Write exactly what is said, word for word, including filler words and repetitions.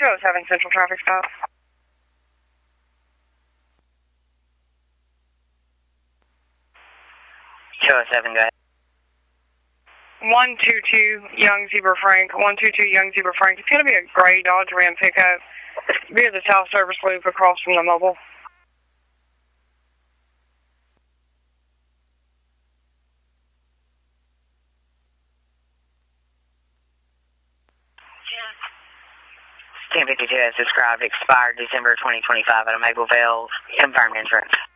two oh seven Central Traffic Stop. two oh seven, go ahead. one two two Young Zebra Frank. one two two Young Zebra Frank. It's going to be a gray Dodge Ram pickup via the South Service Loop across from the mobile. ten fifty-two as described, expired December twenty twenty-five at a Mapleville. Confirmed insurance.